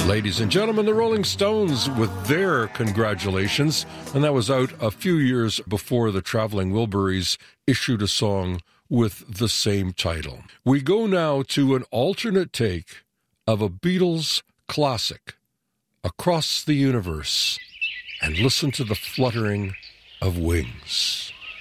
Ladies and gentlemen, the Rolling Stones with their Congratulations, and that was out a few years before the Traveling Wilburys issued a song with the same title. We go now to an alternate take of a Beatles classic, Across the Universe, and listen to the fluttering of wings.